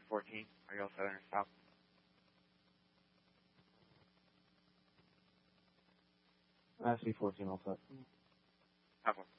14. Are you all set on your stop? SC-14 all set. Have one.